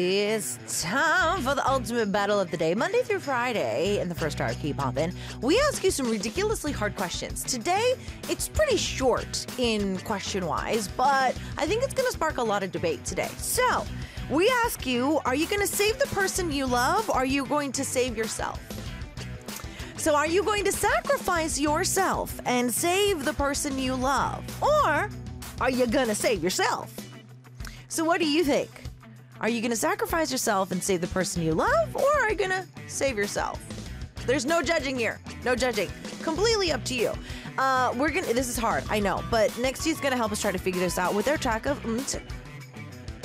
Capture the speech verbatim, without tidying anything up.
It's time for the ultimate battle of the day. Monday through Friday in the first hour, keep poppin'. We ask you some ridiculously hard questions. Today, it's pretty short in question-wise, but I think it's going to spark a lot of debate today. So, we ask you, are you going to save the person you love, or are you going to save yourself? So are you going to sacrifice yourself and save the person you love? Or are you going to save yourself? So what do you think? Are you going to sacrifice yourself and save the person you love? Or are you going to save yourself? There's no judging here. No judging. Completely up to you. Uh, we're gonna. This is hard, I know. But Nextie's going to help us try to figure this out with their track of... Mm,